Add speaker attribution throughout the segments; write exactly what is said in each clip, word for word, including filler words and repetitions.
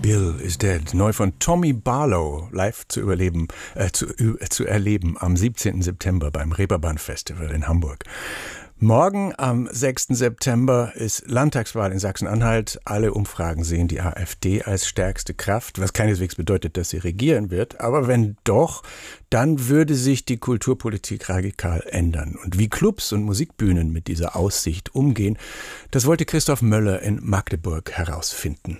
Speaker 1: Bill is Dead, neu von Tommy Barlow, live zu überleben, äh, zu, äh, zu erleben am siebzehnten September beim Reeperbahn Festival in Hamburg. Morgen am sechsten September ist Landtagswahl in Sachsen-Anhalt. Alle Umfragen sehen die AfD als stärkste Kraft, was keineswegs bedeutet, dass sie regieren wird. Aber wenn doch, dann würde sich die Kulturpolitik radikal ändern. Und wie Clubs und Musikbühnen mit dieser Aussicht umgehen, das wollte Christoph Möller in Magdeburg herausfinden.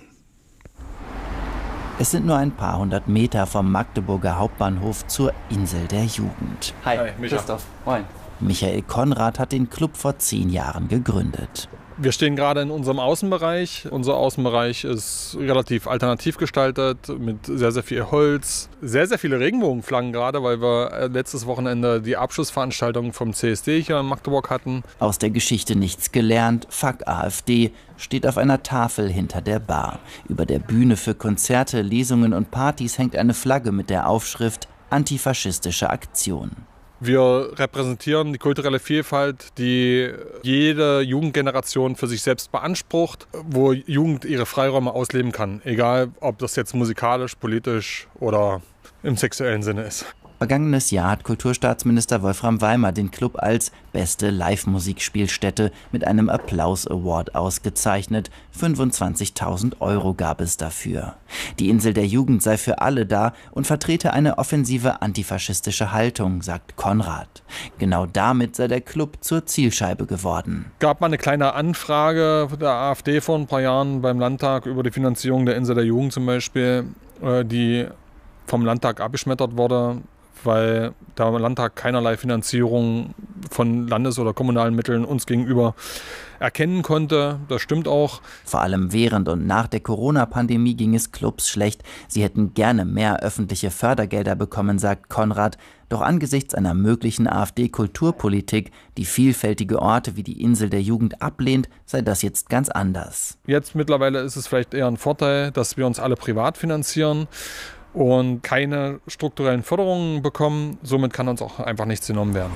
Speaker 2: Es sind nur ein paar hundert Meter vom Magdeburger Hauptbahnhof zur Insel der Jugend.
Speaker 3: Hi, Hi Christoph. Moin.
Speaker 2: Michael Konrad hat den Club vor zehn Jahren gegründet.
Speaker 3: Wir stehen gerade in unserem Außenbereich. Unser Außenbereich ist relativ alternativ gestaltet mit sehr, sehr viel Holz. Sehr, sehr viele Regenbogenflaggen gerade, weil wir letztes Wochenende die Abschlussveranstaltung vom C S D hier in Magdeburg hatten.
Speaker 2: Aus der Geschichte nichts gelernt, Fuck AfD, steht auf einer Tafel hinter der Bar. Über der Bühne für Konzerte, Lesungen und Partys hängt eine Flagge mit der Aufschrift Antifaschistische Aktion.
Speaker 3: Wir repräsentieren die kulturelle Vielfalt, die jede Jugendgeneration für sich selbst beansprucht, wo Jugend ihre Freiräume ausleben kann, egal ob das jetzt musikalisch, politisch oder im sexuellen Sinne ist.
Speaker 2: Vergangenes Jahr hat Kulturstaatsminister Wolfram Weimar den Club als beste Live-Musikspielstätte mit einem Applaus-Award ausgezeichnet. fünfundzwanzigtausend Euro gab es dafür. Die Insel der Jugend sei für alle da und vertrete eine offensive antifaschistische Haltung, sagt Konrad. Genau damit sei der Club zur Zielscheibe geworden.
Speaker 3: Es gab mal eine kleine Anfrage der AfD vor ein paar Jahren beim Landtag über die Finanzierung der Insel der Jugend zum Beispiel, die vom Landtag abgeschmettert wurde, weil der Landtag keinerlei Finanzierung von Landes- oder kommunalen Mitteln uns gegenüber erkennen konnte. Das stimmt auch.
Speaker 2: Vor allem während und nach der Corona-Pandemie ging es Clubs schlecht. Sie hätten gerne mehr öffentliche Fördergelder bekommen, sagt Konrad. Doch angesichts einer möglichen AfD-Kulturpolitik, die vielfältige Orte wie die Insel der Jugend ablehnt, sei das jetzt ganz anders.
Speaker 3: Jetzt mittlerweile ist es vielleicht eher ein Vorteil, dass wir uns alle privat finanzieren und keine strukturellen Förderungen bekommen. Somit kann uns auch einfach nichts genommen werden.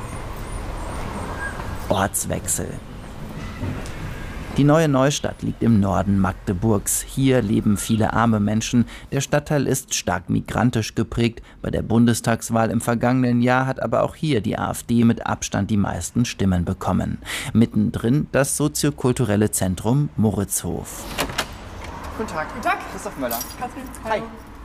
Speaker 2: Ortswechsel. Die neue Neustadt liegt im Norden Magdeburgs. Hier leben viele arme Menschen. Der Stadtteil ist stark migrantisch geprägt. Bei der Bundestagswahl im vergangenen Jahr hat aber auch hier die AfD mit Abstand die meisten Stimmen bekommen. Mittendrin das soziokulturelle Zentrum Moritzhof.
Speaker 4: Guten Tag. Guten Tag. Christoph Möller. Katrin.
Speaker 2: Hi.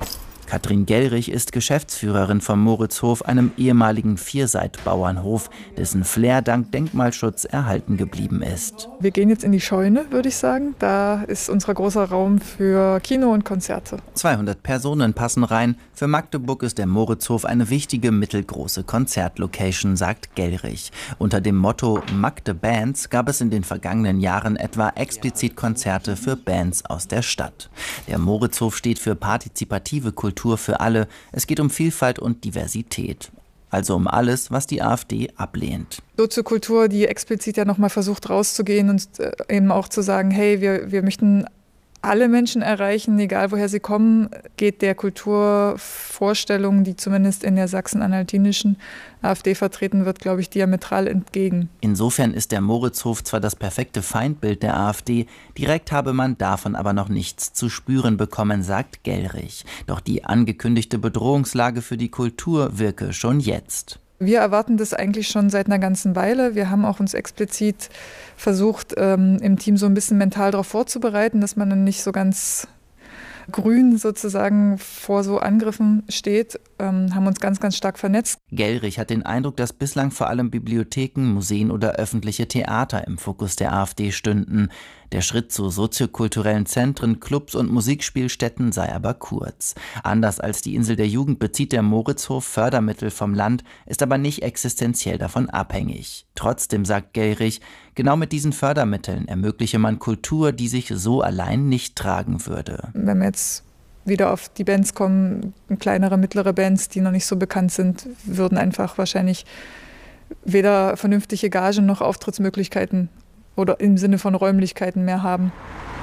Speaker 2: Katrin Gellrich ist Geschäftsführerin vom Moritzhof, einem ehemaligen Vierseitbauernhof, dessen Flair dank Denkmalschutz erhalten geblieben ist.
Speaker 5: Wir gehen jetzt in die Scheune, würde ich sagen. Da ist unser großer Raum für Kino und Konzerte.
Speaker 2: zweihundert Personen passen rein. Für Magdeburg ist der Moritzhof eine wichtige mittelgroße Konzertlocation, sagt Gellrich. Unter dem Motto Magde Bands gab es in den vergangenen Jahren etwa explizit Konzerte für Bands aus der Stadt. Der Moritzhof steht für partizipative Kultur für alle. Es geht um Vielfalt und Diversität. Also um alles, was die AfD ablehnt.
Speaker 5: Soziokultur, die explizit ja nochmal versucht rauszugehen und eben auch zu sagen, hey, wir, wir möchten alle Menschen erreichen, egal woher sie kommen, geht der Kulturvorstellung, die zumindest in der sachsen-anhaltinischen AfD vertreten wird, glaube ich, diametral entgegen.
Speaker 2: Insofern ist der Moritzhof zwar das perfekte Feindbild der AfD, direkt habe man davon aber noch nichts zu spüren bekommen, sagt Gellrich. Doch die angekündigte Bedrohungslage für die Kultur wirke schon jetzt.
Speaker 5: Wir erwarten das eigentlich schon seit einer ganzen Weile. Wir haben auch uns explizit versucht, ähm, im Team so ein bisschen mental darauf vorzubereiten, dass man dann nicht so ganz grün sozusagen vor so Angriffen steht, ähm, haben uns ganz, ganz stark vernetzt.
Speaker 2: Gellrich hat den Eindruck, dass bislang vor allem Bibliotheken, Museen oder öffentliche Theater im Fokus der AfD stünden. Der Schritt zu soziokulturellen Zentren, Clubs und Musikspielstätten sei aber kurz. Anders als die Insel der Jugend bezieht der Moritzhof Fördermittel vom Land, ist aber nicht existenziell davon abhängig. Trotzdem, sagt Gellrich, genau mit diesen Fördermitteln ermögliche man Kultur, die sich so allein nicht tragen würde.
Speaker 5: Wenn wir jetzt wieder auf die Bands kommen, kleinere, mittlere Bands, die noch nicht so bekannt sind, würden einfach wahrscheinlich weder vernünftige Gagen noch Auftrittsmöglichkeiten oder im Sinne von Räumlichkeiten mehr haben.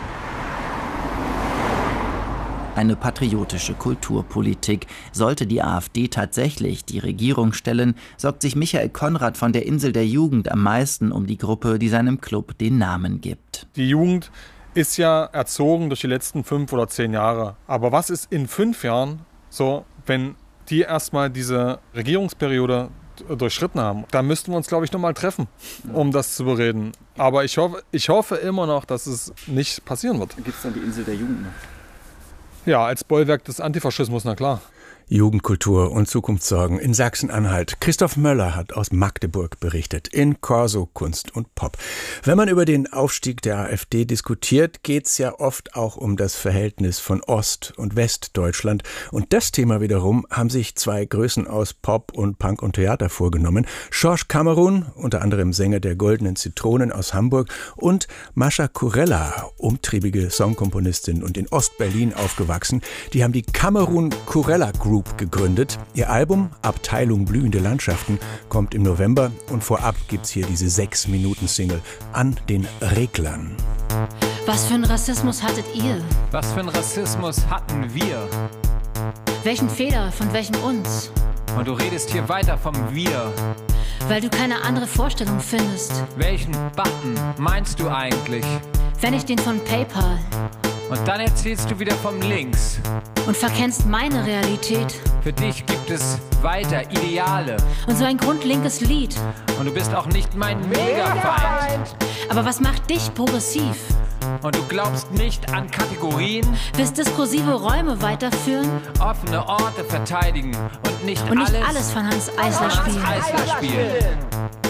Speaker 2: Eine patriotische Kulturpolitik. Sollte die AfD tatsächlich die Regierung stellen, sorgt sich Michael Konrad von der Insel der Jugend am meisten um die Gruppe, die seinem Club den Namen gibt.
Speaker 3: Die Jugend ist ja erzogen durch die letzten fünf oder zehn Jahre. Aber was ist in fünf Jahren so, wenn die erstmal diese Regierungsperiode durchschritten haben? Da müssten wir uns, glaube ich, nochmal treffen, um das zu bereden. Aber ich hoffe, ich hoffe immer noch, dass es nicht passieren wird.
Speaker 4: Gibt es dann die Insel der Jugend noch?
Speaker 3: Ja, als Bollwerk des Antifaschismus, na klar.
Speaker 1: Jugendkultur und Zukunftssorgen in Sachsen-Anhalt. Christoph Möller hat aus Magdeburg berichtet in Corso Kunst und Pop. Wenn man über den Aufstieg der AfD diskutiert, geht's ja oft auch um das Verhältnis von Ost- und Westdeutschland. Und das Thema wiederum haben sich zwei Größen aus Pop und Punk und Theater vorgenommen. George Cameron, unter anderem Sänger der Goldenen Zitronen aus Hamburg, und Mascha Kurella, umtriebige Songkomponistin und in Ostberlin aufgewachsen. Die haben die Cameron Kurella Group gegründet. Ihr Album Abteilung Blühende Landschaften kommt im November und vorab gibt's hier diese sechs Minuten Single An den Reglern.
Speaker 6: Was für einen Rassismus hattet ihr?
Speaker 7: Was für einen Rassismus hatten wir?
Speaker 6: Welchen Fehler von welchem uns?
Speaker 7: Und du redest hier weiter vom Wir.
Speaker 6: Weil du keine andere Vorstellung findest.
Speaker 7: Welchen Button meinst du eigentlich?
Speaker 6: Wenn ich den von PayPal.
Speaker 7: Und dann erzählst du wieder vom Links.
Speaker 6: Und verkennst meine Realität.
Speaker 7: Für dich gibt es weiter Ideale.
Speaker 6: Und so ein grundlinkes Lied.
Speaker 7: Und du bist auch nicht mein Megafeind.
Speaker 6: Aber was macht dich progressiv?
Speaker 7: Und du glaubst nicht an Kategorien.
Speaker 6: Willst diskursive Räume weiterführen.
Speaker 7: Offene Orte verteidigen. Und nicht,
Speaker 6: und nicht
Speaker 7: alles,
Speaker 6: alles von Hans Eisler spielen.
Speaker 7: Hans Eisler spielen.